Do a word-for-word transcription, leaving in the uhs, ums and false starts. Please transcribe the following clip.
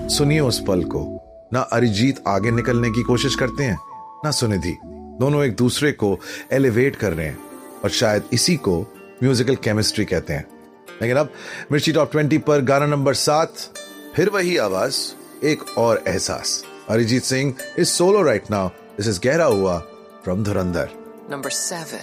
सुनिए उस पल को। ना अरिजीत आगे निकलने की कोशिश करते हैं, ना सुनिधि। दोनों एक दूसरे को एलिवेट कर रहे हैं और शायद इसी को म्यूजिकल केमिस्ट्री कहते हैं। लेकिन अब मिर्ची टॉप ट्वेंटी पर गाना नंबर सात, फिर वही आवाज, एक और एहसास। Arijit Singh is solo right now. This is गहरा हुआ फ्रॉम धुरंधर। Number seven.